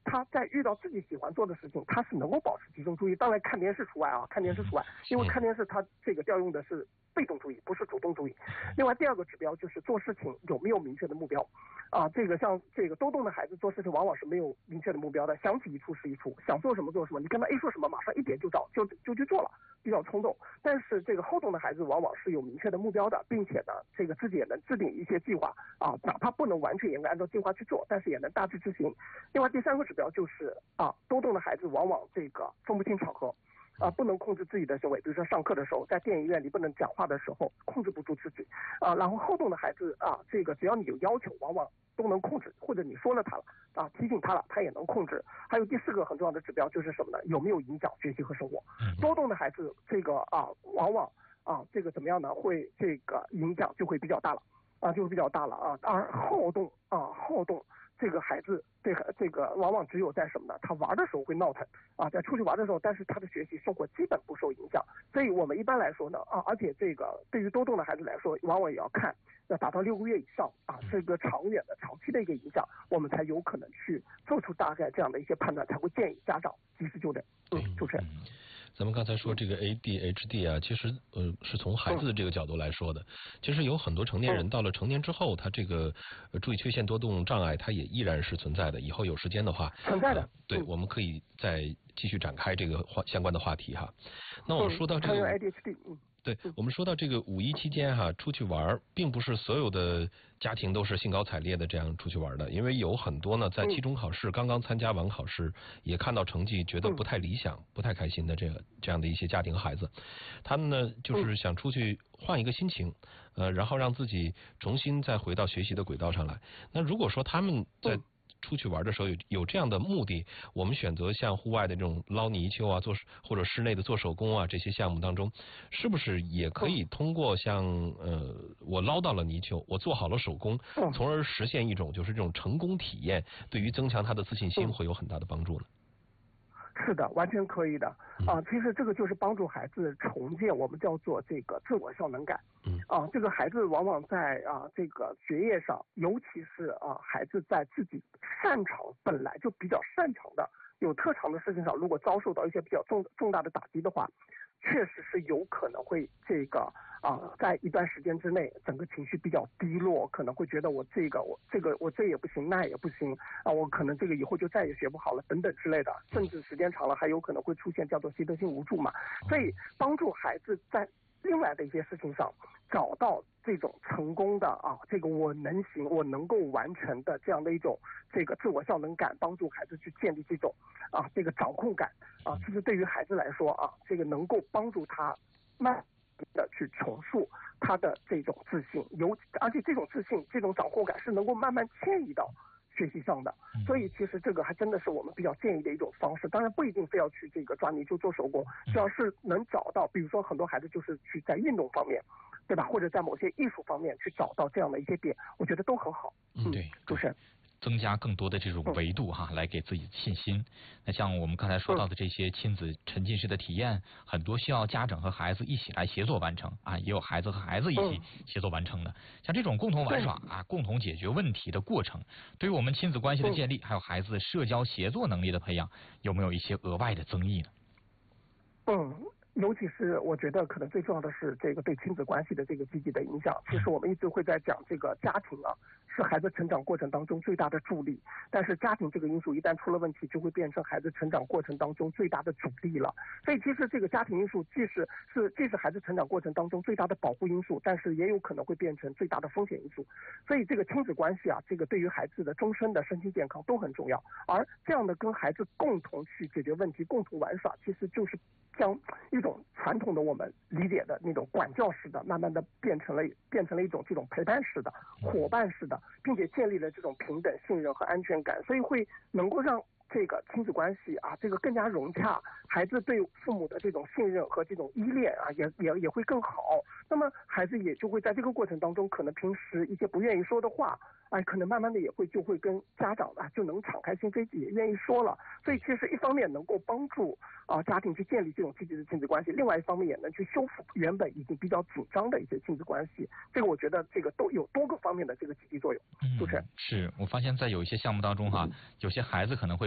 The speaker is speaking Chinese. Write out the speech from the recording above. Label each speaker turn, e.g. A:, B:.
A: 他在遇到自己喜欢做的事情，他是能够保持集中注意。当然看电视除外啊，看电视除外，因为看电视他这个调用的是被动注意，不是主动注意。另外第二个指标就是做事情有没有明确的目标啊，这个像这个多动的孩子做事情往往是没有明确的目标的，想起一处是一处，想做什么做什么，你跟他一说什么，马上一点就去做了，比较冲动。但是这个好动的孩子往往是有明确的目标的，并且呢，这个自己也能制定一些计划啊，哪怕不能完全严格按照计划去做，但是也能大致执行。另外第三个指标就是啊，多动的孩子往往这个分不清场合。不能控制自己的行为，比如说上课的时候，在电影院里不能讲话的时候，控制不住自己啊。然后好动的孩子啊，这个只要你有要求，往往都能控制，或者你说了他了啊，提醒他了，他也能控制。还有第四个很重要的指标就是什么呢？有没有影响学习和生活？多动的孩子这个往往这个怎么样呢？会这个影响就会比较大了啊，就会比较大了啊。而好动这个孩子这个往往只有在什么呢？他玩的时候会闹腾啊，在出去玩的时候，但是他的学习生活基本不受影响。所以我们一般来说呢而且这个对于多动的孩子来说，往往也要看要达到6个月以上啊，这个长远的长期的一个影响，我们才有可能去做出大概这样的一些判断，才会建议家长及时就诊。主持人。
B: 咱们刚才说这个 ADHD 啊，其实是从孩子的这个角度来说的。其实有很多成年人到了成年之后，他这个注意缺陷多动障碍，它也依然是存在的。以后有时间的话，
A: 存在的。
B: 对，我们可以再继续展开这个相关的话题哈。那我们说到这个
A: ADHD，
B: 对，我们说到这个五一期间哈，出去玩，并不是所有的家庭都是兴高采烈的这样出去玩的，因为有很多呢，在期中考试刚刚参加完考试，也看到成绩觉得不太理想、不太开心的这样的一些家庭孩子，他们呢就是想出去换一个心情，然后让自己重新再回到学习的轨道上来。那如果说他们在出去玩的时候有这样的目的，我们选择像户外的这种捞泥鳅啊，或者室内的做手工啊这些项目当中，是不是也可以通过像我捞到了泥鳅，我做好了手工，从而实现一种就是这种成功体验，对于增强他的自信心会有很大的帮助呢？
A: 是的，完全可以的其实这个就是帮助孩子重建我们叫做这个自我效能感。这个孩子往往在这个学业上，尤其是孩子在自己本来就比较擅长的有特长的事情上，如果遭受到一些比较重大的打击的话，确实是有可能会这个在一段时间之内，整个情绪比较低落，可能会觉得我这也不行，那也不行我可能这个以后就再也学不好了等等之类的，甚至时间长了还有可能会出现叫做习得性无助嘛。所以帮助孩子在另外的一些事情上找到这种成功的这个我能行，我能够完成的这样的一种这个自我效能感，帮助孩子去建立这种这个掌控感其实对于孩子来说这个能够帮助他慢慢的去重塑他的这种自信，而且这种自信这种掌控感是能够慢慢迁移到学习上的。所以其实这个还真的是我们比较建议的一种方式，当然不一定非要去这个抓泥鳅做手工，只要是能找到，比如说很多孩子就是去在运动方面，对吧，或者在某些艺术方面去找到这样的一些点，我觉得都很好。
C: 对，
A: 主持人。
C: 增加更多的这种维度来给自己信心。那像我们刚才说到的这些亲子沉浸式的体验，很多需要家长和孩子一起来协作完成也有孩子和孩子一起协作完成的。像这种共同玩耍共同解决问题的过程，对于我们亲子关系的建立，还有孩子社交协作能力的培养，有没有一些额外的增益呢？
A: 尤其是我觉得可能最重要的是这个对亲子关系的这个积极的影响。其实我们一直会在讲这个家庭是孩子成长过程当中最大的助力，但是家庭这个因素一旦出了问题，就会变成孩子成长过程当中最大的阻力了。所以其实这个家庭因素既是孩子成长过程当中最大的保护因素，但是也有可能会变成最大的风险因素。所以这个亲子关系这个对于孩子的终身的身心健康都很重要。而这样的跟孩子共同去解决问题、共同玩耍，其实就是将一种传统的我们理解的那种管教式的，慢慢的变成了一种这种陪伴式的、伙伴式的，并且建立了这种平等、信任和安全感，所以会能够让这个亲子关系这个更加融洽，孩子对父母的这种信任和这种依恋也会更好。那么孩子也就会在这个过程当中，可能平时一些不愿意说的话，可能慢慢的就会跟家长就能敞开心扉，也愿意说了。所以其实一方面能够帮助家庭去建立这种积极的亲子关系，另外一方面也能去修复原本已经比较紧张的一些亲子关系。这个我觉得这个都有多个方面的这个积极作用。主持人。
C: 是我发现在有一些项目当中有些孩子可能会